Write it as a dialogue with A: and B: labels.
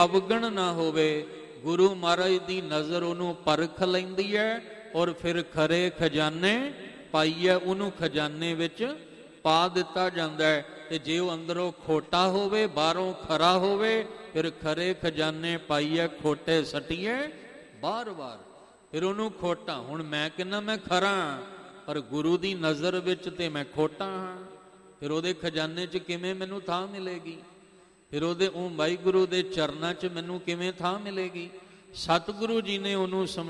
A: ਅਵਗਣ ਨਾ ਹੋਵੇ। ਗੁਰੂ ਮਹਾਰਾਜ ਦੀ ਨਜ਼ਰ ਉਹਨੂੰ ਪਰਖ ਲੈਂਦੀ ਹੈ ਔਰ ਫਿਰ ਖਰੇ ਖਜ਼ਾਨੇ ਪਾਈਏ ਉਹਨੂੰ ਖਜ਼ਾਨੇ ਵਿੱਚ ਪਾ ਦਿੱਤਾ ਜਾਂਦਾ ਹੈ। ਤੇ ਜੇ ਉਹ ਅੰਦਰੋਂ ਖੋਟਾ ਹੋਵੇ ਬਾਹਰੋਂ ਖਰਾ ਹੋਵੇ ਫਿਰ ਖਰੇ ਖਜ਼ਾਨੇ ਪਾਈਏ ਖੋਟੇ ਸੱਟੀਏ ਬਾਰ-ਬਾਰ। ਫਿਰ ਉਹਨੂੰ ਖੋਟਾ, ਹੁਣ ਮੈਂ ਕਹਿੰਦਾ ਮੈਂ ਖਰਾ ਪਰ ਗੁਰੂ ਦੀ ਨਜ਼ਰ ਵਿੱਚ ਤੇ ਮੈਂ ਖੋਟਾ ਹਾਂ। ਫਿਰ ਉਹਦੇ ਖਜ਼ਾਨੇ 'ਚ ਕਿਵੇਂ ਮੈਨੂੰ ਥਾਂ ਮਿਲੇਗੀ? ਫਿਰ ਉਹਦੇ ਉਹ ਵਾਹਿਗੁਰੂ ਦੇ ਚਰਨਾਂ 'ਚ ਮੈਨੂੰ ਕਿਵੇਂ ਥਾਂ ਮਿਲੇਗੀ? ਸਤਿਗੁਰੂ ਜੀ ਨੇ ਉਹਨੂੰ